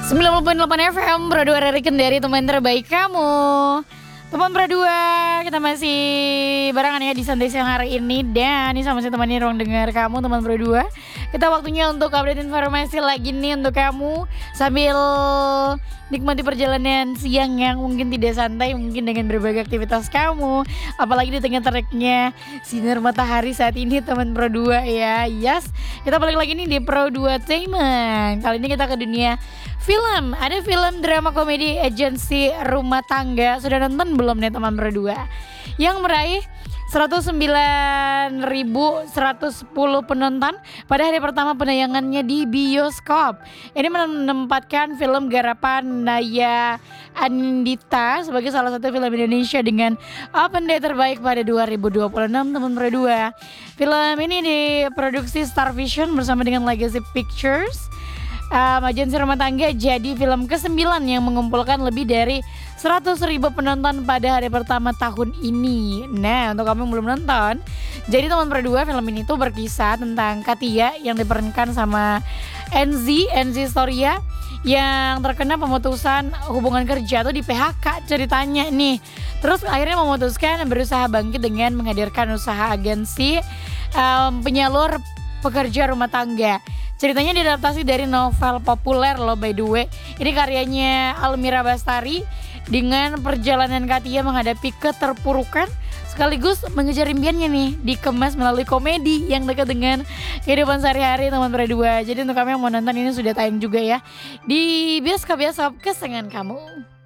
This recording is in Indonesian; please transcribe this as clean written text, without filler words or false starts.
90.8 FM Pro 2 Rari Kendari, teman terbaik kamu. Teman Pro 2, kita masih barengan ya di santai siang hari ini. Dan ini sama si temannya ruang dengar kamu, teman Pro 2. Kita waktunya untuk update informasi lagi nih untuk kamu, sambil nikmati perjalanan siang yang mungkin tidak santai, mungkin dengan berbagai aktivitas kamu, apalagi di tengah teriknya sinar matahari saat ini, teman Pro 2 ya. Yes, kita balik lagi nih di Pro 2 Tainment. Kali ini kita ke dunia film. Ada film drama komedi agensi rumah tangga. Sudah nonton belum nih teman Pro 2? Yang meraih 109.110 penonton pada hari pertama penayangannya di bioskop. Ini menempatkan film garapan Naya Andita sebagai salah satu film Indonesia dengan open day terbaik pada 2026, teman Pro 2. Film ini diproduksi Star Vision bersama dengan Legacy Pictures. Agensi rumah tangga jadi film ke-9 yang mengumpulkan lebih dari 100.000 penonton pada hari pertama tahun ini. Nah, untuk kamu yang belum nonton, jadi teman Pro 2, film ini tuh berkisah tentang Katia yang diperankan sama Enzi Storia yang terkena pemutusan hubungan kerja atau di PHK ceritanya nih. Terus akhirnya memutuskan berusaha bangkit dengan menghadirkan usaha agensi penyalur pekerja rumah tangga. Ceritanya diadaptasi dari novel populer loh, by the way. Ini karyanya Almira Bastari dengan perjalanan Katia menghadapi keterpurukan sekaligus mengejar impiannya nih, dikemas melalui komedi yang dekat dengan kehidupan sehari-hari, teman Pro 2. Jadi untuk kamu yang mau nonton, ini sudah tayang juga ya di bioskop kesayangan kamu.